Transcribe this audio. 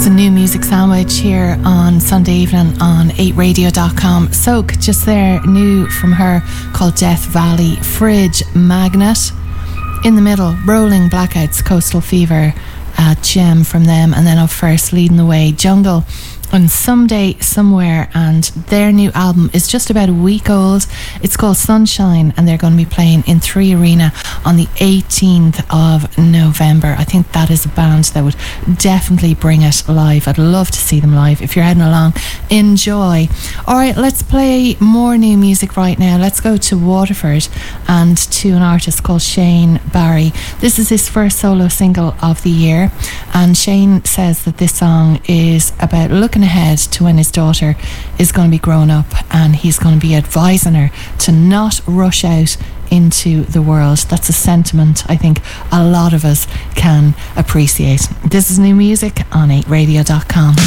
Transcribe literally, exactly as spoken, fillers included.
New music sandwich here on Sunday evening on eight radio dot com. Soak, just there, new from her, called Death Valley. Fridge Magnet. In the middle, Rolling Blackouts, Coastal Fever, uh, Gem from them. And then up first, leading the way, Jungle and Someday Somewhere, and their new album is just about a week old. It's called Sunshine, and they're going to be playing in Three Arena on the eighteenth of November. I think that is a band that would definitely bring it live. I'd love to see them live. If you're heading along, enjoy. Alright, let's play more new music right now. Let's go to Waterford and to an artist called Shane Barry. This is his first solo single of the year, and Shane says that this song is about looking ahead to when his daughter is going to be grown up, and he's going to be advising her to not rush out into the world. That's a sentiment I think a lot of us can appreciate. This is new music on eight radio dot com.